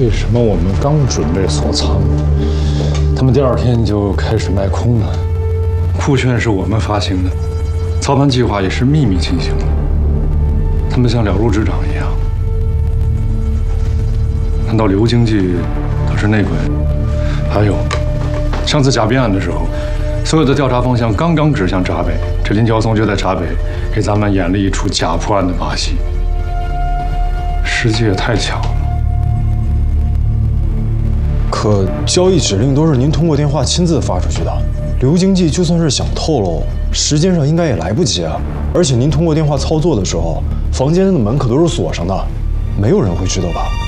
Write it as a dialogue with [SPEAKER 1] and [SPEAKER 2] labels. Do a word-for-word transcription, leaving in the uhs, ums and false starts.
[SPEAKER 1] 为什么我们刚准备锁仓，他们第二天就开始卖空呢？库券是我们发行的，操盘计划也是秘密进行的。他们像了如指掌一样。难道刘经济他是内鬼？还有，上次假币案的时候，所有的调查方向刚刚指向闸北，这林乔松就在闸北给咱们演了一出假破案的把戏。时机也太巧了。
[SPEAKER 2] 可交易指令都是您通过电话亲自发出去的，刘经济就算是想透露，时间上应该也来不及啊。而且您通过电话操作的时候，房间的门可都是锁上的，没有人会知道吧？